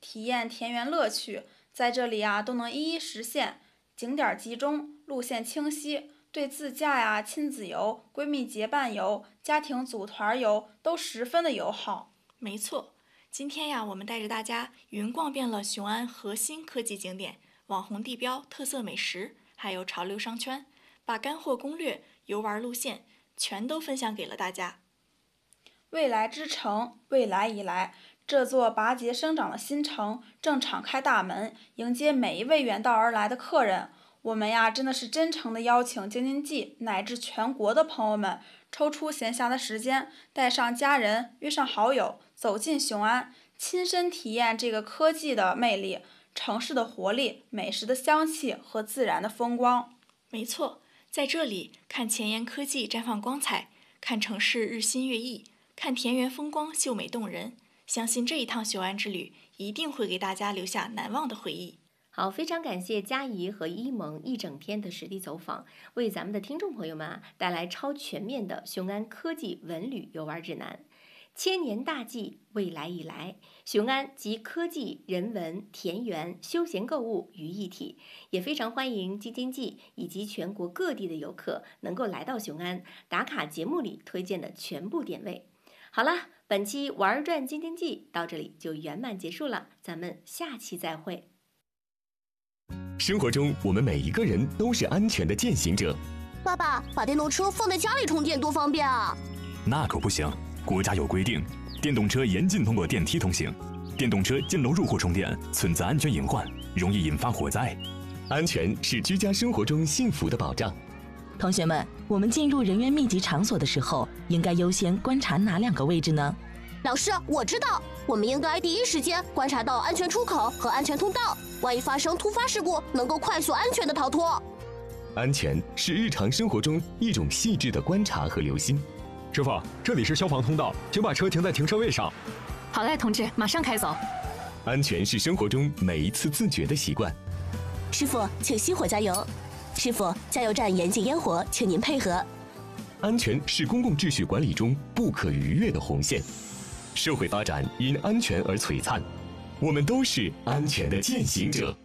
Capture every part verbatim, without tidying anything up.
体验田园乐趣，在这里啊都能一一实现。景点集中，路线清晰，对自驾呀、亲子游、闺蜜结伴游、家庭组团游都十分的友好。 没错，今天呀，我们带着大家云逛遍了雄安核心科技景点、网红地标、特色美食，还有潮流商圈，把干货攻略、游玩路线全都分享给了大家。 未来之城，未来已来，这座拔节生长的新城正敞开大门，迎接每一位远道而来的客人。我们呀，真的是真诚的邀请京津冀乃至全国的朋友们，抽出闲暇的时间，带上家人，约上好友，走进雄安，亲身体验这个科技的魅力、城市的活力、美食的香气和自然的风光。 没错，在这里看前沿科技绽放光彩，看城市日新月异，看田园风光秀美动人，相信这一趟雄安之旅一定会给大家留下难忘的回忆。 好，非常感谢佳怡和一萌一整天的实地走访，为咱们的听众朋友们啊带来超全面的雄安科技文旅游玩指南。千年大计，未来已来，雄安集科技、人文、田园、休闲购物于一体，也非常欢迎京津冀以及全国各地的游客能够来到雄安，打卡节目里推荐的全部点位。好了，本期玩转京津冀到这里就圆满结束了，咱们下期再会。 生活中，我们每一个人都是安全的践行者。 爸爸，把电动车放在家里充电多方便啊！ 那可不行，国家有规定，电动车严禁通过电梯通行，电动车进楼入户充电存在安全隐患，容易引发火灾。 安全是居家生活中幸福的保障。 同学们，我们进入人员密集场所的时候，应该优先观察哪两个位置呢？ 老师，我知道，我们应该第一时间观察到安全出口和安全通道，万一发生突发事故，能够快速安全的逃脱。 安全是日常生活中一种细致的观察和留心。 师傅，这里是消防通道，请把车停在停车位上。 好嘞，同志，马上开走。 安全是生活中每一次自觉的习惯。 师傅，请熄火加油。师傅，加油站严禁烟火，请您配合。 安全是公共秩序管理中不可逾越的红线。社会发展因安全而璀璨，我们都是安全的践行者。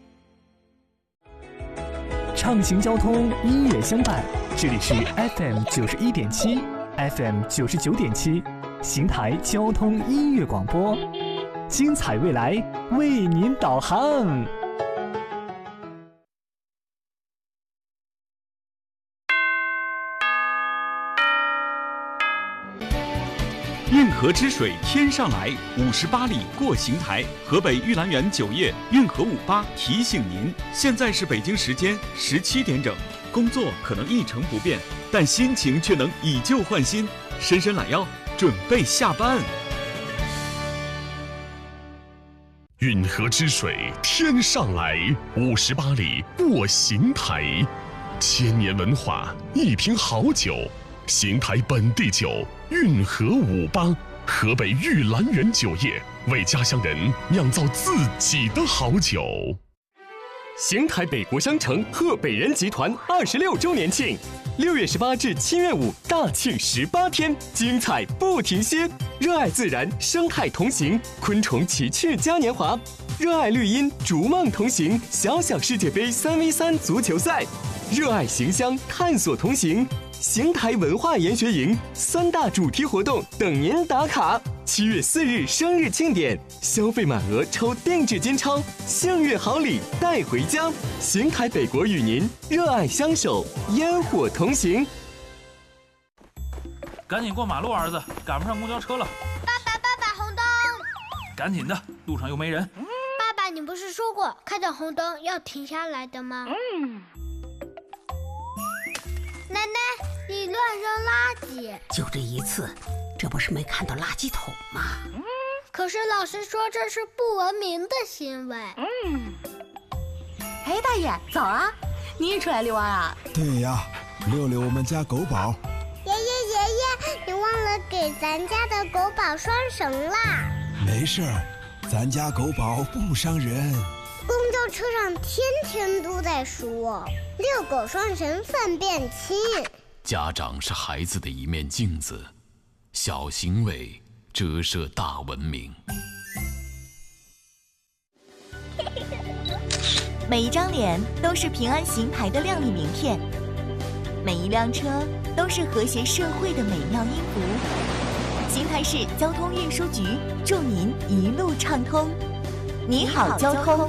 畅行交通，音乐相伴，这里是 F M 九十一点七 ，F M 九十九点七，邢台交通音乐广播，精彩未来为您导航。 运河之水天上来，五十八里过邢台。河北玉兰园酒业运河五八提醒您，现在是北京时间十七点整。工作可能一成不变，但心情却能以旧换新。伸伸懒腰，准备下班。 运河之水天上来，五十八里过邢台。千年文化，一瓶好酒。邢台本地酒运河五八，河北玉兰园酒业为家乡人酿造自己的好酒。 邢台北国商城贺北人集团二十六周年庆，六月十八至七月五大庆十八天，精彩不停歇。热爱自然，生态同行，昆虫奇趣嘉年华；热爱绿荫，逐梦同行，小小世界杯三 v 三足球赛；热爱邢乡，探索同行。邢台文化研学营三大主题活动等您打卡。七月四日生日庆典，消费满额抽定制金钞，幸运好礼带回家。邢台北国与您热爱相守，烟火同行。 赶紧过马路，儿子，赶不上公交车了。 爸爸，爸爸，红灯！ 赶紧的，路上又没人。 爸爸，你不是说过看见红灯要停下来的吗？嗯。奶奶，你乱扔垃圾！ 就这一次，这不是没看到垃圾桶吗？ 嗯。可是老师说这是不文明的行为。 嗯。哎，大爷，早啊！你也出来遛弯啊？ 对呀，遛遛我们家狗宝。 爷爷，爷爷，你忘了给咱家的狗宝拴绳啦。 没事儿，咱家狗宝不伤人。 公交车上天天都在说遛狗拴绳粪便轻。 家长是孩子的一面镜子，小行为折射大文明。 每一张脸都是平安行台的亮丽名片，每一辆车都是和谐社会的美妙音符。邢台市交通运输局祝您一路畅通。你好，交通。